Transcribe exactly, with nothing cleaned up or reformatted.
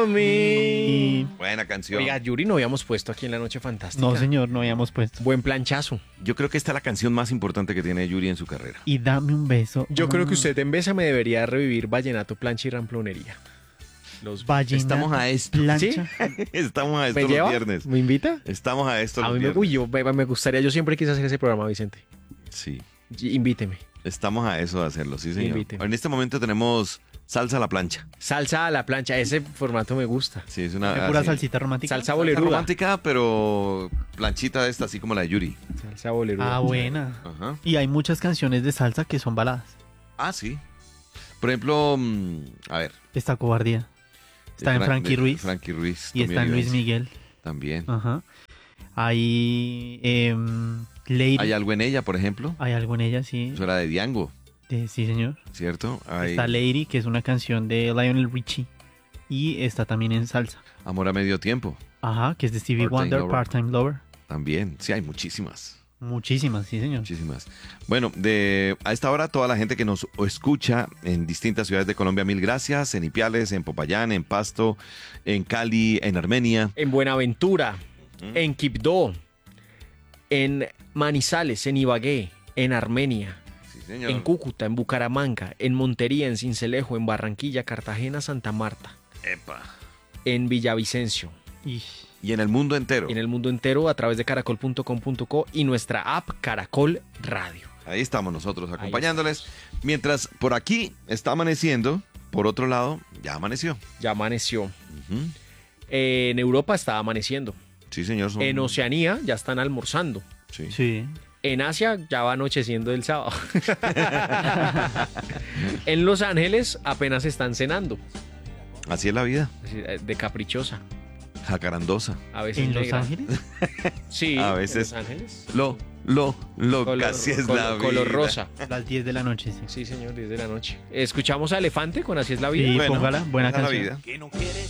a mí. Buena canción. Oiga, Yuri, no habíamos puesto aquí en La Noche Fantástica. No, señor, no habíamos puesto. Buen planchazo. Yo creo que esta es la canción más importante que tiene Yuri en su carrera. Y dame un beso. Yo Ah. creo que usted en Besa me debería revivir Vallenato, Plancha y Ramplonería. Los... Vallenato, Estamos a esto. plancha. Estamos a esto ¿Me los lleva? viernes. ¿Me invita? Estamos a esto A los mí me, viernes. uy, yo, me, me gustaría, yo siempre quise hacer ese programa, Vicente. Sí. Y- Invíteme. Estamos a eso de hacerlo, sí, señor. Invíteme. En este momento tenemos salsa a la plancha. Salsa a la plancha, ese formato me gusta. Sí, es una ¿Qué pura así. salsita romántica? Salsa Salsa boleruda. romántica, pero planchita de esta, así como la de Yuri. Salsa boleruda. Ah, buena. Ajá. Y hay muchas canciones de salsa que son baladas. Ah, sí. Por ejemplo, mm, a ver. Está Cobardía. Está de en Fran- Frankie de Ruiz. Frankie Ruiz. Y Tommy está en Luis Olivencia. Miguel. También. Ajá. Hay em, Lady. Hay algo en ella, por ejemplo. Hay algo en ella, sí. Eso era de Diango, De- sí, señor. ¿cierto? Hay Está Lady, que es una canción de Lionel Richie. Y está también en salsa. Amor a medio tiempo. Ajá, que es de Stevie Part-Time Wonder, Lover. Part-Time Lover. También. Sí, hay muchísimas. Muchísimas, sí, señor. Muchísimas. Bueno, de, a esta hora toda la gente que nos escucha en distintas ciudades de Colombia, mil gracias. En Ipiales, en Popayán, en Pasto, en Cali, en Armenia. En Buenaventura, Mm. en Quibdó, en Manizales, en Ibagué, en Armenia, Sí, señor. en Cúcuta, en Bucaramanga, en Montería, en Sincelejo, en Barranquilla, Cartagena, Santa Marta, Epa. en Villavicencio, Y Y en el mundo entero. en el mundo entero a través de caracol punto com punto co y nuestra app Caracol Radio. Ahí estamos nosotros acompañándoles. Mientras por aquí está amaneciendo, por otro lado, ya amaneció. Ya amaneció. Ujú. En Europa está amaneciendo. Sí, señor. son- En Oceanía ya están almorzando. Sí. sí. En Asia ya va anocheciendo el sábado. En Los Ángeles apenas están cenando. Así es la vida. Así, eh, de caprichosa. Jacarandosa. A veces ¿En Los negra. Ángeles? Sí, A en veces. Los Ángeles. Lo, lo, lo, Color, casi es color- la vida. color rosa. A las diez de la noche, sí. Sí, señor, diez de la noche. Escuchamos a Elefante con Así es la vida. Sí, Bueno, póngala, buena esa es la canción. vida. Que no quieres